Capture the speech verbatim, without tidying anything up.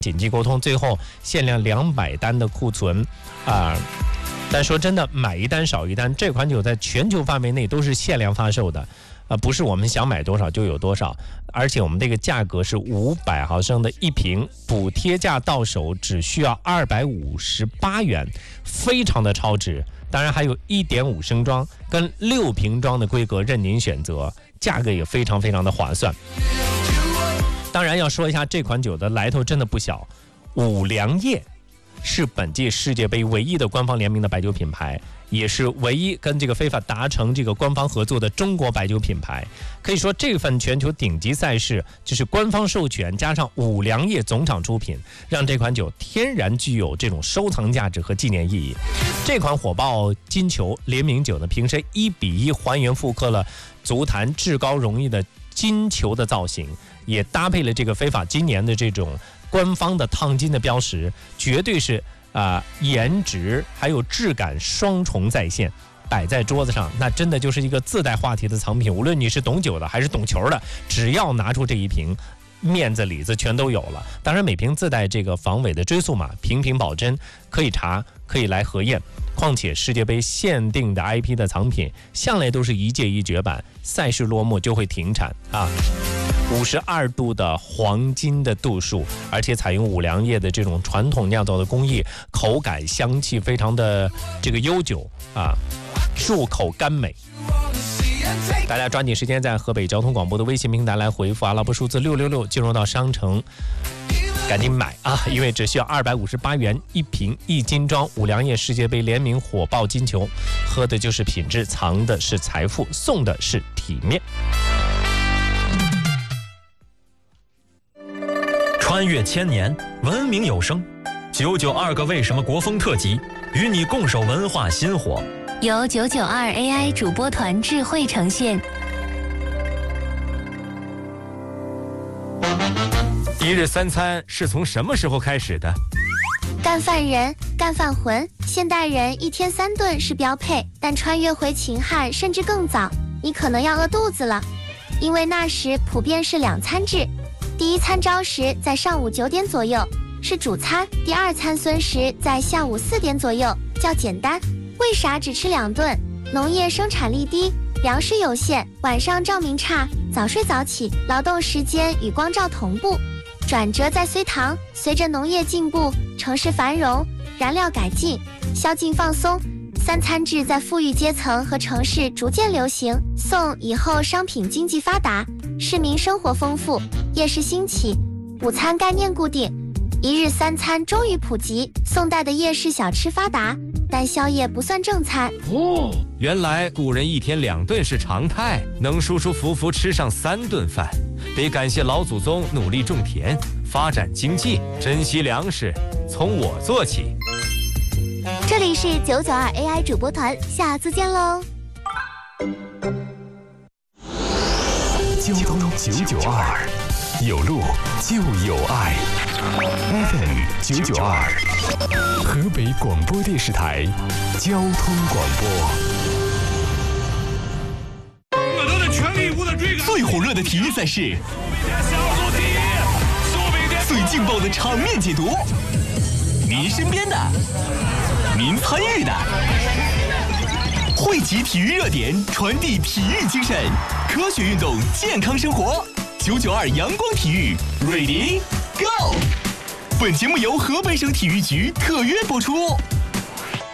紧急沟通，最后限量两百单的库存啊。但说真的，买一单少一单，这款酒在全球范围内都是限量发售的，呃，不是我们想买多少就有多少，而且我们这个价格是五百毫升的一瓶，补贴价到手只需要二百五十八元，非常的超值。当然还有一点五升装跟六瓶装的规格任您选择，价格也非常非常的划算。当然要说一下这款酒的来头真的不小，五粮液是本届世界杯唯一的官方联名的白酒品牌，也是唯一跟这个非法达成这个官方合作的中国白酒品牌。可以说这份全球顶级赛事就是官方授权加上五粮液总厂出品，让这款酒天然具有这种收藏价值和纪念意义。这款火爆金球联名酒呢，瓶身一比一还原复刻了足坛至高荣誉的金球的造型，也搭配了这个非法今年的这种官方的烫金的标识，绝对是啊、呃、颜值还有质感双重在线，摆在桌子上那真的就是一个自带话题的藏品。无论你是懂酒的还是懂球的，只要拿出这一瓶，面子里子全都有了。当然每瓶自带这个防伪的追溯码，瓶瓶保真，可以查可以来核验。况且世界杯限定的 I P 的藏品向来都是一届一绝版，赛事落幕就会停产啊。五十二度的黄金的度数，而且采用五粮液的这种传统酿造的工艺，口感香气非常的这个悠久啊，入口甘美。大家抓紧时间在河北交通广播的微信平台来回复阿拉伯数字六六六，进入到商城赶紧买啊，因为只需要二百五十八元一瓶一斤装五粮液世界杯联名火爆金球，喝的就是品质，藏的是财富，送的是体面。 穿越千年，文明有声，九九二个为什么国风特辑，与你共守文化新火， 由九九二 A I 主播团智慧呈现。 一日三餐是从什么时候开始的？ 干饭人、干饭魂，现代人一天三顿是标配，但穿越回秦汉甚至更早，你可能要饿肚子了，因为那时普遍是两餐制。第一餐朝食在上午九点左右是主餐，第二餐孙食在下午四点左右，较简单。为啥只吃两顿？农业生产力低，粮食有限，晚上照明差，早睡早起，劳动时间与光照同步。转折在隋唐，随着农业进步，城市繁荣，燃料改进，宵禁放松，三餐制在富裕阶层和城市逐渐流行。宋以后商品经济发达，市民生活丰富，夜市兴起，午餐概念固定，一日三餐终于普及。宋代的夜市小吃发达，但宵夜不算正餐。 哦，原来古人一天两顿是常态，能舒舒服服吃上三顿饭，得感谢老祖宗努力种田，发展经济，珍惜粮食，从我做起。 这里是九九二 A I 主播团，下次见喽。 交通九九二，有路就有爱。F M 九九二，河北广播电视台交通广播。 我都在全力以赴的追赶。 最火热的体育赛事，最劲爆的场面解读，您身边的，您参与的，汇集体育热点，传递体育精神，科学运动，健康生活。九九二阳光体育 ，Ready Go！ 本节目由河北省体育局特约播出。